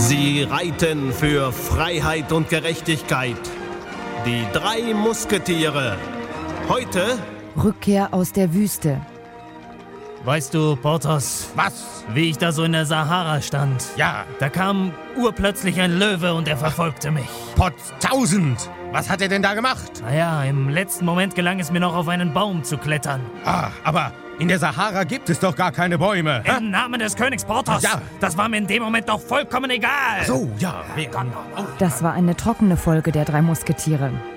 Sie reiten für Freiheit und Gerechtigkeit. Die 3 Musketiere. Heute Rückkehr aus der Wüste. Weißt du, Porthos, Was? wie ich da so in der Sahara stand? Ja, Da kam urplötzlich ein Löwe und er verfolgte mich. Potztausend! Was hat er denn da gemacht? Naja, im letzten Moment gelang es mir noch, auf einen Baum zu klettern. Ah, aber in der Sahara gibt es doch gar keine Bäume. hä? Im Namen des Königs Porthos! Ja. Das war mir in dem Moment doch vollkommen egal! So, ja. Das war eine trockene Folge der 3 Musketiere.